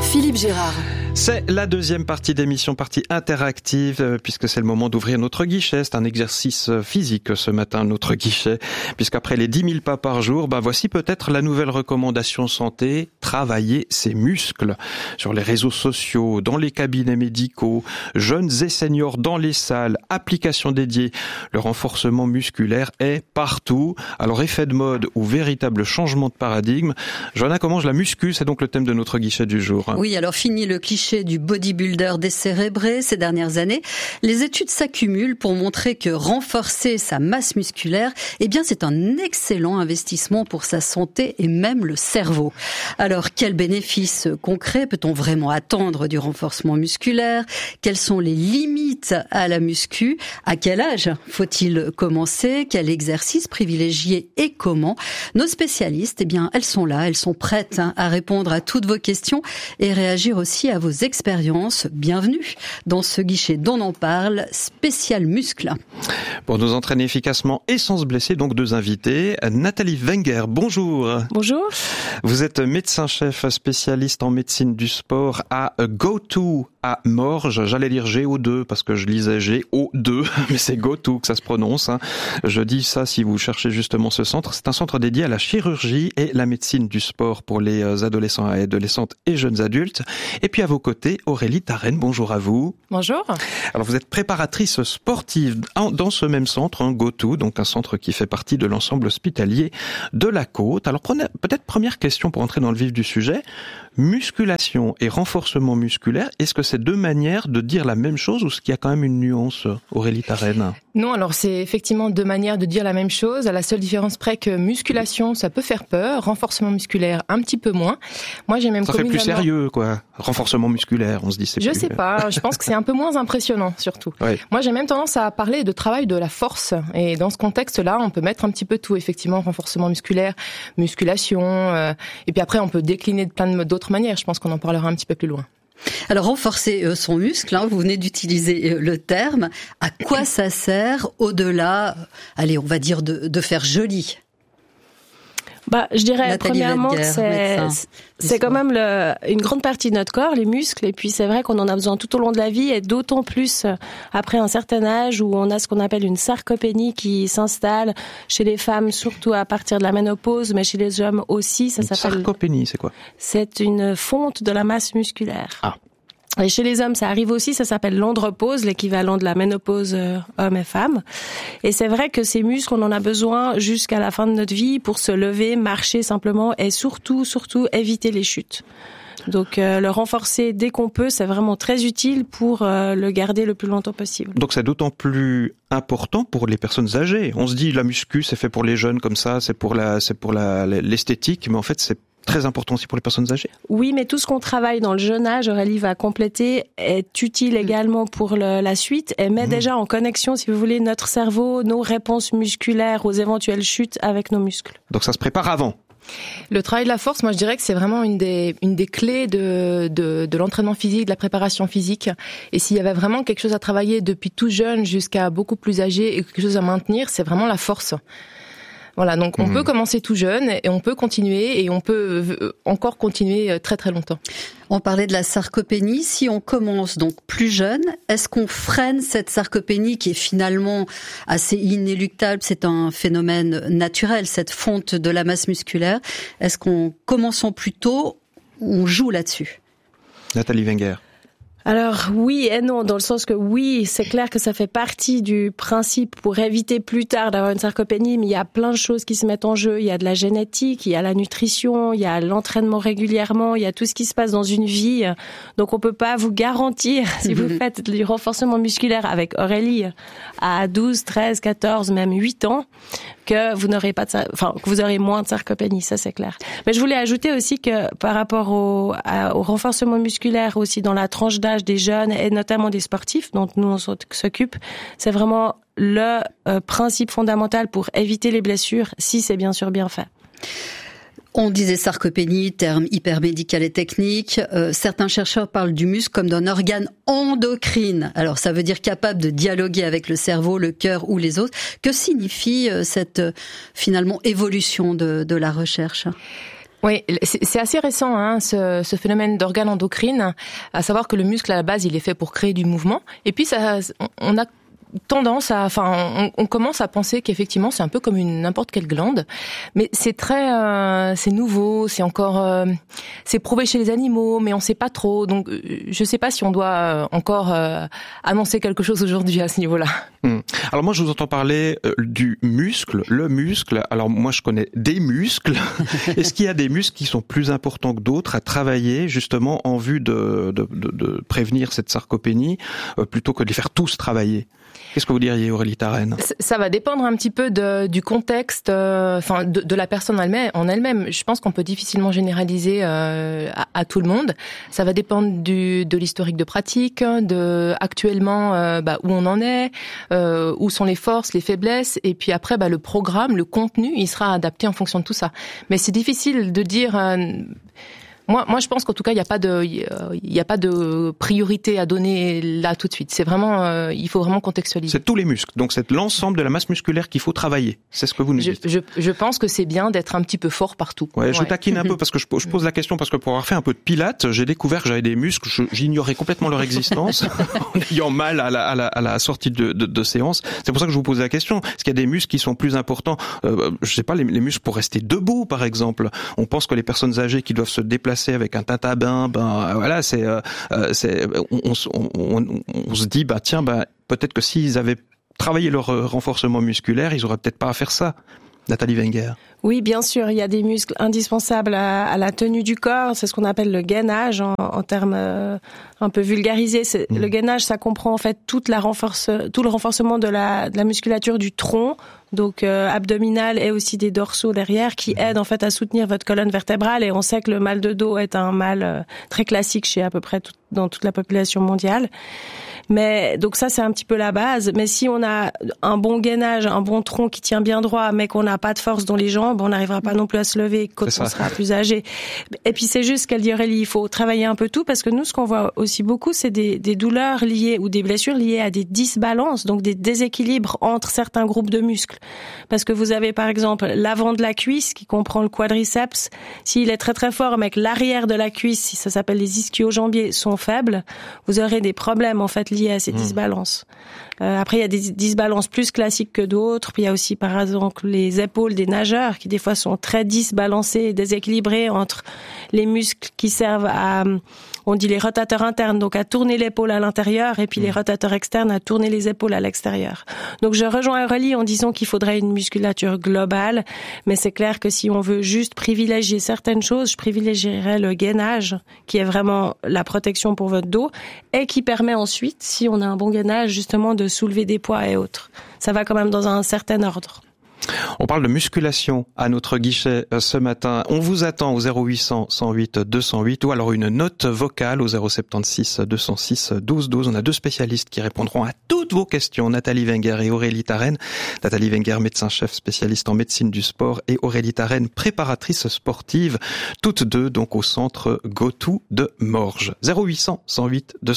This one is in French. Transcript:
Philippe Gérard. C'est la deuxième partie d'émission, partie interactive, puisque c'est le moment d'ouvrir notre guichet. C'est un exercice physique ce matin, notre guichet, puisqu'après les 10 000 pas par jour, voici peut-être la nouvelle recommandation santé, travailler ses muscles. Sur les réseaux sociaux, dans les cabinets médicaux, jeunes et seniors dans les salles, applications dédiées. Le renforcement musculaire est partout. Alors effet de mode ou véritable changement de paradigme. Johanna, comment la muscu, c'est donc le thème de notre guichet du jour. Oui, alors fini le cliché du bodybuilder décérébré ces dernières années. Les études s'accumulent pour montrer que renforcer sa masse musculaire, c'est un excellent investissement pour sa santé et même le cerveau. Alors, quels bénéfices concrets peut-on vraiment attendre du renforcement musculaire? Quelles sont les limites à la muscu? À quel âge faut-il commencer? Quel exercice privilégier et comment? Nos spécialistes, elles sont là, elles sont prêtes à répondre à toutes vos questions et réagir aussi à vos expériences. Bienvenue dans ce guichet dont on parle, spécial muscle. Pour nous entraîner efficacement et sans se blesser, donc deux invités. Nathalie Wenger, bonjour. Bonjour. Vous êtes médecin-chef spécialiste en médecine du sport à GoTo à Morges. J'allais lire GO2 parce que je lisais GO2, mais c'est GoTo que ça se prononce. Je dis ça si vous cherchez justement ce centre. C'est un centre dédié à la chirurgie et la médecine du sport pour les adolescents et adolescentes et jeunes adultes. Et puis à vos côtés, Aurélie Tarenne, bonjour à vous. Bonjour. Alors vous êtes préparatrice sportive dans ce même centre, GoTo, donc un centre qui fait partie de l'ensemble hospitalier de la Côte. Alors peut-être première question pour entrer dans le vif du sujet. Musculation et renforcement musculaire, est-ce que c'est deux manières de dire la même chose ou est-ce qu'il y a quand même une nuance, Aurélie Tarenne? Non, alors c'est effectivement deux manières de dire la même chose, à la seule différence près que musculation, ça peut faire peur, renforcement musculaire, un petit peu moins. Moi, j'ai même ça fait plus sérieux, quoi. Renforcement musculaire, on se dit c'est Je plus... sais pas, je pense que c'est un peu moins impressionnant, surtout. Ouais. Moi, j'ai même tendance à parler de travail de la force. Et dans ce contexte-là, on peut mettre un petit peu tout, effectivement, renforcement musculaire, musculation, et puis après, on peut décliner de plein d'autres manières. Je pense qu'on en parlera un petit peu plus loin. Alors renforcer son muscle, vous venez d'utiliser le terme. À quoi ça sert au-delà, on va dire de faire joli? Je dirais Nathalie premièrement Wenger, que c'est quand même une grande partie de notre corps, les muscles, et puis c'est vrai qu'on en a besoin tout au long de la vie, et d'autant plus après un certain âge où on a ce qu'on appelle une sarcopénie qui s'installe chez les femmes, surtout à partir de la ménopause, mais chez les hommes aussi. Ça s'appelle sarcopénie, c'est quoi? C'est une fonte de la masse musculaire. Ah. Et chez les hommes, ça arrive aussi, ça s'appelle l'andropause, l'équivalent de la ménopause hommes et femmes. Et c'est vrai que ces muscles, on en a besoin jusqu'à la fin de notre vie pour se lever, marcher simplement et surtout éviter les chutes. Donc le renforcer dès qu'on peut, c'est vraiment très utile pour le garder le plus longtemps possible. Donc c'est d'autant plus important pour les personnes âgées. On se dit la muscu, c'est fait pour les jeunes comme ça, c'est pour l'esthétique, mais en fait c'est très important aussi pour les personnes âgées. Oui, mais tout ce qu'on travaille dans le jeune âge, Aurélie va compléter, est utile également pour la suite et met déjà en connexion, si vous voulez, notre cerveau, nos réponses musculaires aux éventuelles chutes avec nos muscles. Donc ça se prépare avant. Le travail de la force, moi je dirais que c'est vraiment une des clés de l'entraînement physique, de la préparation physique. Et s'il y avait vraiment quelque chose à travailler depuis tout jeune jusqu'à beaucoup plus âgé et quelque chose à maintenir, c'est vraiment la force. Voilà, donc on peut commencer tout jeune et on peut continuer et on peut encore continuer très très longtemps. On parlait de la sarcopénie. Si on commence donc plus jeune, est-ce qu'on freine cette sarcopénie qui est finalement assez inéluctable? C'est un phénomène naturel, cette fonte de la masse musculaire. Est-ce qu'en commençant plus tôt, on joue là-dessus? Nathalie Wenger. Alors oui et non, dans le sens que oui, c'est clair que ça fait partie du principe pour éviter plus tard d'avoir une sarcopénie, mais il y a plein de choses qui se mettent en jeu. Il y a de la génétique, il y a la nutrition, il y a l'entraînement régulièrement, il y a tout ce qui se passe dans une vie. Donc on peut pas vous garantir, si vous faites du renforcement musculaire avec Aurélie à 12, 13, 14, même 8 ans, que vous n'aurez pas que vous aurez moins de sarcopénie, ça c'est clair. Mais je voulais ajouter aussi que par rapport au renforcement musculaire aussi dans la tranche d'âge des jeunes et notamment des sportifs dont nous on s'occupe, c'est vraiment le principe fondamental pour éviter les blessures si c'est bien sûr bien fait. On disait sarcopénie, terme hyper médical et technique. Certains chercheurs parlent du muscle comme d'un organe endocrine. Alors ça veut dire capable de dialoguer avec le cerveau, le cœur ou les os. Que signifie cette finalement évolution de la recherche ? Oui, c'est assez récent, hein, ce phénomène d'organe endocrine, à savoir que le muscle à la base il est fait pour créer du mouvement, et puis on a tendance on commence à penser qu'effectivement c'est un peu comme n'importe quelle glande, mais c'est c'est nouveau, c'est encore, c'est prouvé chez les animaux, mais on sait pas trop, donc je sais pas si on doit encore annoncer quelque chose aujourd'hui à ce niveau-là. Alors moi je vous entends parler du muscle, le muscle. Alors moi je connais des muscles. Est-ce qu'il y a des muscles qui sont plus importants que d'autres à travailler justement en vue de prévenir cette sarcopénie plutôt que de les faire tous travailler? Qu'est-ce que vous diriez, Aurélie Tarenne? Ça va dépendre un petit peu du contexte, de la personne en elle-même. Je pense qu'on peut difficilement généraliser à tout le monde. Ça va dépendre de l'historique de pratique, actuellement où on en est, où sont les forces, les faiblesses, et puis après le programme, le contenu, il sera adapté en fonction de tout ça. Mais c'est difficile de dire. Moi, je pense qu'en tout cas, il n'y a pas de priorité à donner là tout de suite. C'est vraiment, il faut vraiment contextualiser. C'est tous les muscles. Donc, c'est l'ensemble de la masse musculaire qu'il faut travailler. C'est ce que vous nous dites. Je pense que c'est bien d'être un petit peu fort partout. Ouais, je taquine un peu parce que je pose la question parce que pour avoir fait un peu de pilates, j'ai découvert que j'avais des muscles, j'ignorais complètement leur existence en ayant mal à la sortie de séance. C'est pour ça que je vous pose la question. Est-ce qu'il y a des muscles qui sont plus importants? Je sais pas, les muscles pour rester debout, par exemple. On pense que les personnes âgées qui doivent se déplacer avec un tatabin, on se dit tiens, peut-être que s'ils avaient travaillé leur renforcement musculaire, ils auraient peut-être pas à faire ça. Nathalie Wenger. Oui, bien sûr, il y a des muscles indispensables à la tenue du corps. C'est ce qu'on appelle le gainage en termes un peu vulgarisés. Le gainage, ça comprend en fait tout le renforcement de la musculature du tronc, donc abdominal et aussi des dorsaux derrière, qui aident en fait à soutenir votre colonne vertébrale. Et on sait que le mal de dos est un mal très classique chez à peu près dans toute la population mondiale. Mais donc ça c'est un petit peu la base. Mais si on a un bon gainage, un bon tronc qui tient bien droit, mais qu'on n'a pas de force dans les jambes, on n'arrivera pas non plus à se lever quand on sera plus âgé. Et puis c'est juste qu'elle dit Aurélie, il faut travailler un peu tout parce que nous ce qu'on voit aussi beaucoup c'est des douleurs liées ou des blessures liées à des dysbalances, donc des déséquilibres entre certains groupes de muscles. Parce que vous avez par exemple l'avant de la cuisse qui comprend le quadriceps. S'il est très très fort, mais que l'arrière de la cuisse, si ça s'appelle les ischio-jambiers, sont faibles, vous aurez des problèmes en fait liés à ces dysbalances. Après, il y a des dysbalances plus classiques que d'autres. Puis il y a aussi, par exemple, les épaules des nageurs qui, des fois, sont très dysbalancées et déséquilibrées entre les muscles qui servent à, on dit les rotateurs internes, donc à tourner l'épaule à l'intérieur, et puis les rotateurs externes à tourner les épaules à l'extérieur. Donc je rejoins Aurélie en disant qu'il faudrait une musculature globale, mais c'est clair que si on veut juste privilégier certaines choses, je privilégierais le gainage, qui est vraiment la protection pour votre dos, et qui permet ensuite, si on a un bon gainage, justement de soulever des poids et autres. Ça va quand même dans un certain ordre. On parle de musculation à notre guichet ce matin. On vous attend au 0800 108 208 ou alors une note vocale au 076 206 12 12. On a deux spécialistes qui répondront à toutes vos questions, Nathalie Wenger et Aurélie Tarenne. Nathalie Wenger, médecin-chef spécialiste en médecine du sport, et Aurélie Tarenne, préparatrice sportive, toutes deux donc au centre GoTo de Morges. 0800 108 208.